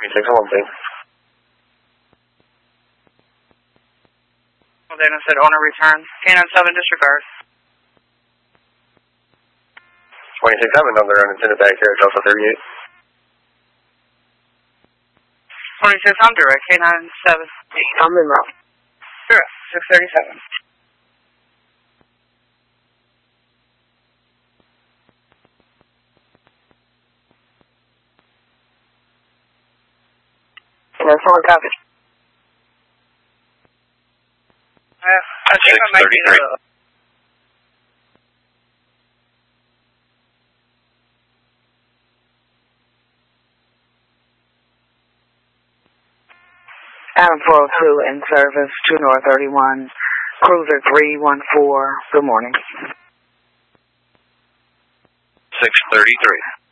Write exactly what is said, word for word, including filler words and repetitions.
twenty-six oh one, please. Dana said owner return. K nine seven disregard. twenty-six, I have another unintended back here at Delta thirty-eight. twenty-six, I'm direct. K nine seven. I'm in route. Direct. six thirty-seven. And then someone copy. Uh, I think I might be the... Adam four oh two in service, two North thirty-one, Cruiser three one four. Good morning. six thirty-three.